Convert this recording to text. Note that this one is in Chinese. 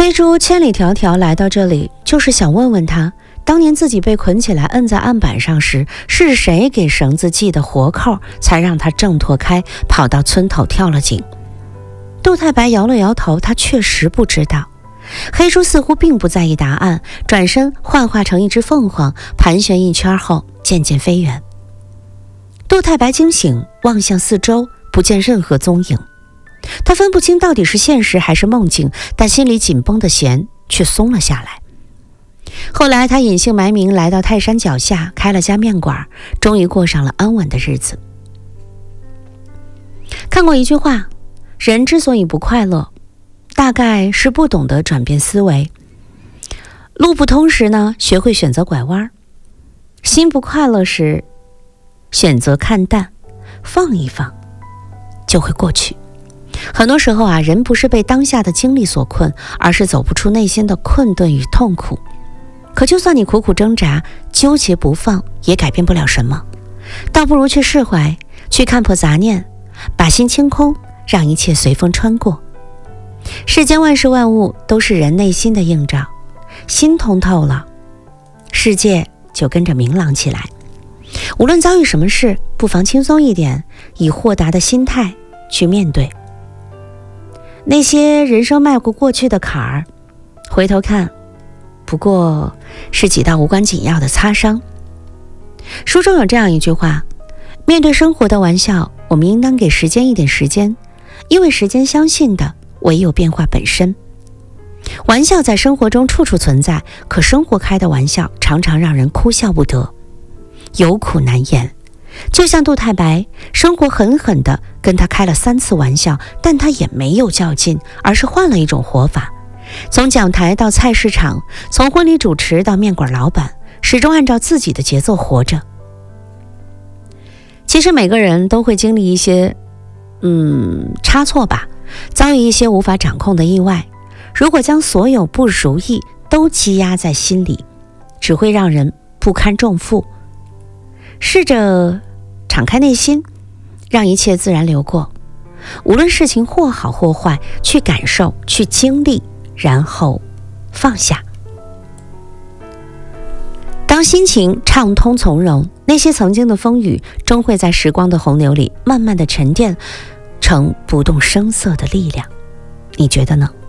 黑猪千里迢迢来到这里，就是想问问他，当年自己被捆起来摁在案板上时，是谁给绳子系的活扣，才让他挣脱开，跑到村头跳了井？杜太白摇了摇头，他确实不知道。黑猪似乎并不在意答案，转身幻化成一只凤凰，盘旋一圈后渐渐飞远。杜太白惊醒，望向四周，不见任何踪影。他分不清到底是现实还是梦境，但心里紧绷的弦却松了下来。后来他隐姓埋名来到泰山脚下，开了家面馆，终于过上了安稳的日子。看过一句话，人之所以不快乐，大概是不懂得转变思维。路不通时呢，学会选择拐弯；心不快乐时，选择看淡，放一放，就会过去。很多时候啊，人不是被当下的经历所困，而是走不出内心的困顿与痛苦。可就算你苦苦挣扎，纠结不放，也改变不了什么。倒不如去释怀，去看破杂念，把心清空，让一切随风穿过。世间万事万物都是人内心的映照，心通透了，世界就跟着明朗起来。无论遭遇什么事，不妨轻松一点，以豁达的心态去面对。那些人生迈不过去的坎儿，回头看，不过是几道无关紧要的擦伤。书中有这样一句话：面对生活的玩笑，我们应当给时间一点时间，因为时间相信的唯有变化本身。玩笑在生活中处处存在，可生活开的玩笑常常让人哭笑不得，有苦难言。就像杜太白，生活狠狠地跟他开了3次玩笑，但他也没有较劲，而是换了一种活法。从讲台到菜市场，从婚礼主持到面馆老板，始终按照自己的节奏活着。其实每个人都会经历一些差错吧，遭遇一些无法掌控的意外。如果将所有不如意都积压在心里，只会让人不堪重负。试着敞开内心，让一切自然流过，无论事情或好或坏，去感受，去经历，然后放下。当心情畅通从容，那些曾经的风雨终会在时光的洪流里慢慢的沉淀成不动声色的力量。你觉得呢？